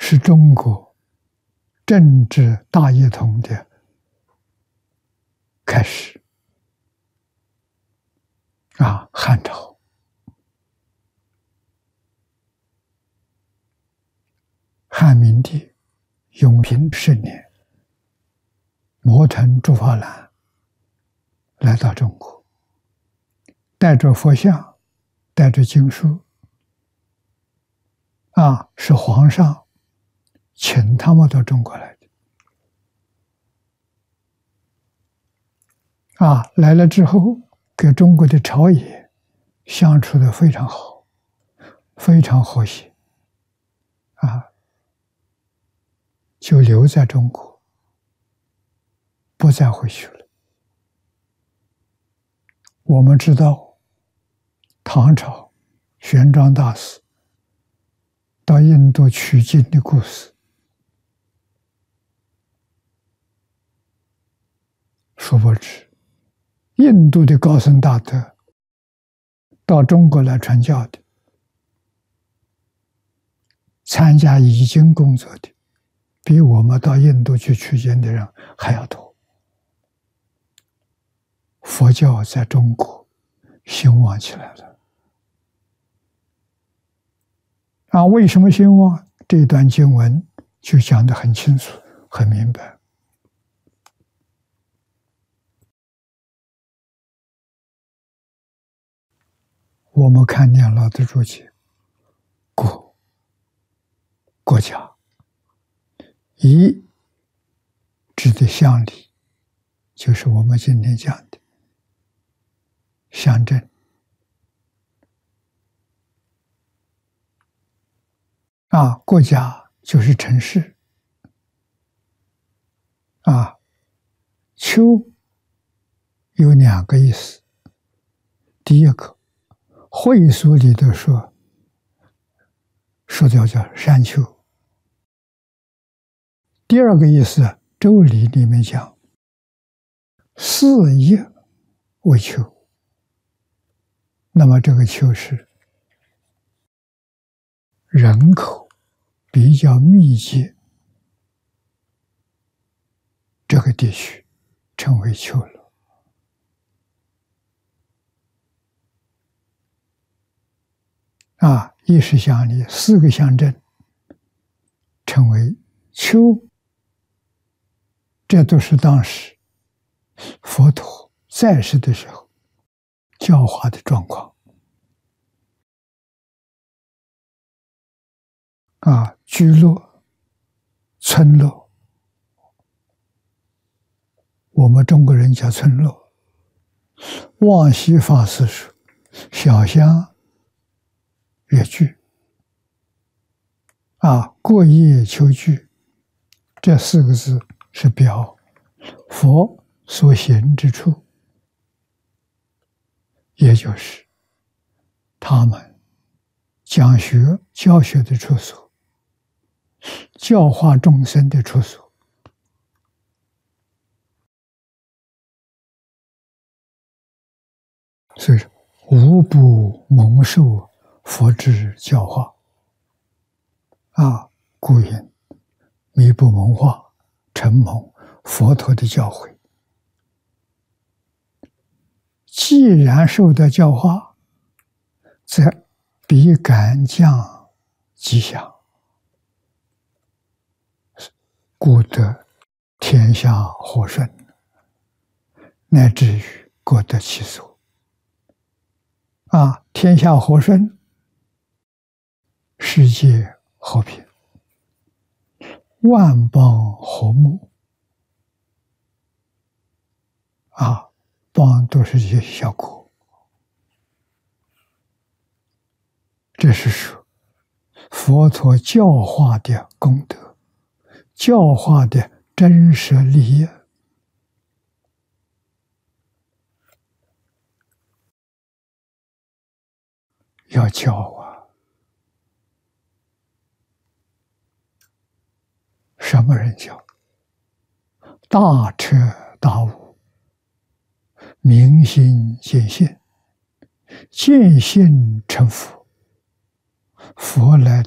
是中国政治大一统的开始汉朝。汉明帝永平10年，摩腾竺法兰来到中国，带着佛像，带着经书，是皇上请他们到中国来的。来了之后，跟中国的朝野相处得非常好，非常和谐，就留在中国，不再回去了。我们知道，唐朝玄奘大师到印度取经的故事，殊不知，印度的高僧大德到中国来传教的，参加译经工作的，比我们到印度去取经的人还要多。佛教在中国兴旺起来了。为什么兴旺？这段经文就讲得很清楚、很明白。我们看念老的注解，国家，一指的乡里，就是我们今天讲的乡镇。国家就是城市。丘有2个意思。第一个，会所里头说叫山丘。第二个意思，周礼里面讲4邑为丘。那么这个丘是人口比较密集这个地区称为丘了。意识乡里4个乡镇称为丘，这都是当时佛陀在世的时候教化的状况。聚落、村落，我们中国人叫村落。望西法师说，小乡越聚，过夜求聚，这4个字是表佛所行之处，也就是他们讲学教学的处所，教化众生的处所。所以说，无不蒙受佛之教化。故云：弥不蒙化，承蒙佛陀的教诲。既然受到教化，则必感降吉祥，故得天下和顺，乃至于各得其所。天下和顺，世界和平，万邦和睦。邦都是一些小国。这是说佛陀教化的功德，教化的真实利益。要教什么人教？大彻大悟，明心见性，见性成佛。佛来